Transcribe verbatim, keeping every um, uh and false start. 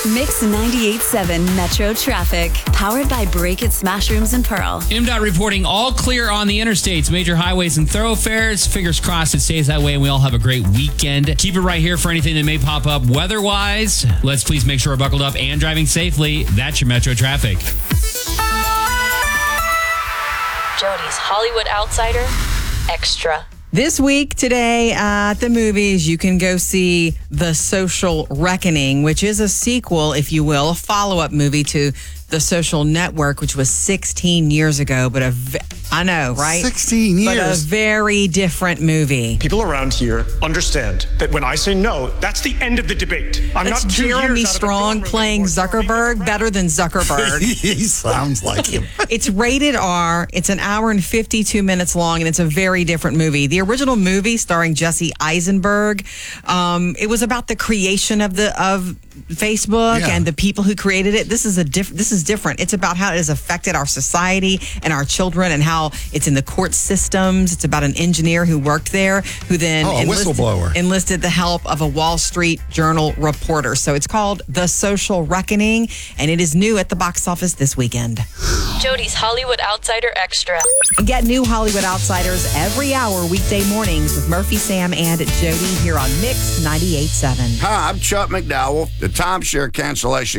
Mix ninety-eight point seven Metro Traffic. Powered by Break It Smash Rooms and Pearl. M DOT reporting all clear on the interstates, major highways and thoroughfares. Fingers crossed it stays that way and we all have a great weekend. Keep it right here for anything that may pop up weather-wise. Let's please make sure we're buckled up and driving safely. That's your Metro Traffic. Jody's Hollywood Outsider Extra. This week, today, at the movies, you can go see The Social Reckoning, which is a sequel, if you will, a follow-up movie to The Social Network, which was sixteen years ago, but a, v- I know, right? sixteen years. But a very different movie. People around here understand that when I say no, that's the end of the debate. I'm That's not two Jeremy years out of the Strong dorm room playing anymore, so I'm Zuckerberg even better than Zuckerberg. He sounds like him. It's rated R. It's an hour and fifty-two minutes long, and it's a very different movie. The original movie starring Jesse Eisenberg, um, it was about the creation of the of Facebook Yeah. and the people who created it. This is a diff- This is different. It's about how it has affected our society and our children, and how it's in the court systems. It's about an engineer who worked there, who then Oh, a enlisted, whistleblower. enlisted the help of a Wall Street Journal reporter. So it's called The Social Reckoning, and it is new at the box office this weekend. Jody's Hollywood Outsider Extra. Get new Hollywood Outsiders every hour weekday mornings with Murphy, Sam, and Jody here on Mix ninety-eight point seven. Hi, I'm Chuck McDowell. The timeshare cancellation